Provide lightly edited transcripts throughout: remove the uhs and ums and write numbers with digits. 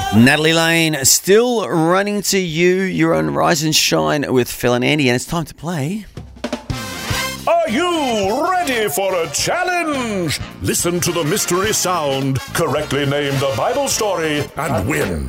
Natalie Lane, still running to you. You're on Rise and Shine with Phil and Andy, and it's time to play. Are you ready for a challenge? Listen to the mystery sound, correctly name the Bible story, and win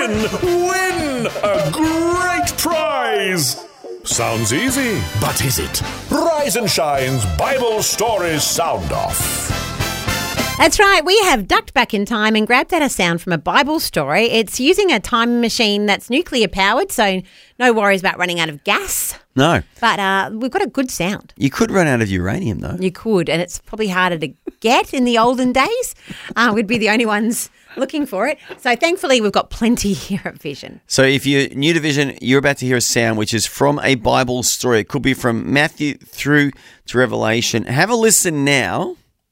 a great prize. Sounds easy, but is it? Rise and Shine's Bible Stories Sound Off. That's right. We have ducked back in time and grabbed out a sound from a Bible story. It's using a time machine that's nuclear powered, so no worries about running out of gas. No. But we've got a good sound. You could run out of uranium, though. You could, and it's probably harder to get in the olden days. We'd be the only ones looking for it. So thankfully, we've got plenty here at Vision. So if you're new to Vision, you're about to hear a sound which is from a Bible story. It could be from Matthew through to Revelation. Have a listen now.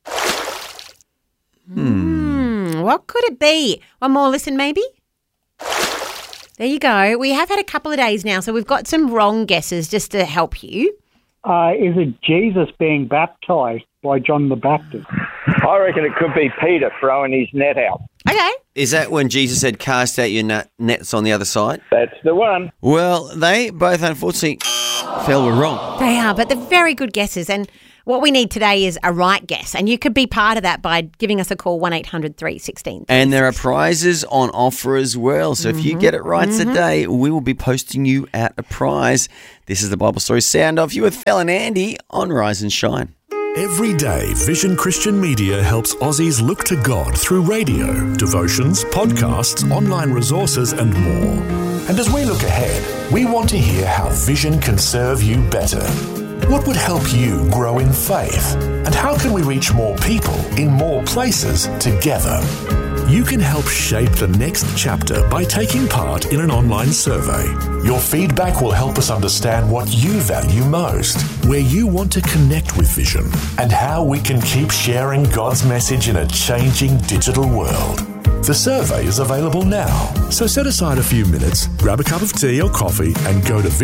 What could it be? One more listen, maybe? There you go. We have had a couple of days now, so we've got some wrong guesses just to help you. Is it Jesus being baptised by John the Baptist? I reckon it could be Peter throwing his net out. Okay. Is that when Jesus said, cast out your nets on the other side? That's the one. Well, they both unfortunately were wrong. They are, but they're very good guesses. And what we need today is a right guess. And you could be part of that by giving us a call, 1-800-316. And there are prizes on offer as well. So if you get it right today, we will be posting you out a prize. This is the Bible Story Sound Off. You with Phil and Andy on Rise and Shine. Every day, Vision Christian Media helps Aussies look to God through radio, devotions, podcasts, online resources and more. And as we look ahead, we want to hear how Vision can serve you better. What would help you grow in faith? And how can we reach more people in more places together? You can help shape the next chapter by taking part in an online survey. Your feedback will help us understand what you value most, where you want to connect with Vision, and how we can keep sharing God's message in a changing digital world. The survey is available now, so set aside a few minutes, grab a cup of tea or coffee and go to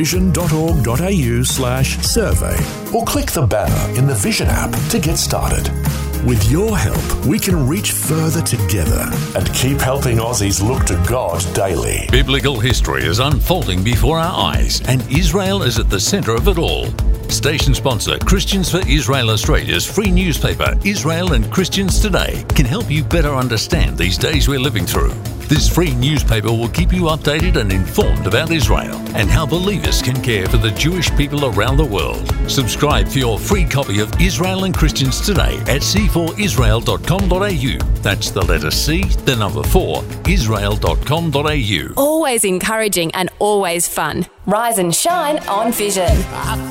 vision.org.au/survey or click the banner in the Vision app to get started. With your help, we can reach further together and keep helping Aussies look to God daily. Biblical history is unfolding before our eyes, and Israel is at the centre of it all. Station sponsor Christians for Israel Australia's free newspaper, Israel and Christians Today, can help you better understand these days we're living through. This free newspaper will keep you updated and informed about Israel and how believers can care for the Jewish people around the world. Subscribe for your free copy of Israel and Christians Today at c4israel.com.au. That's the letter C, the number 4, israel.com.au. Always encouraging and always fun. Rise and Shine on Vision.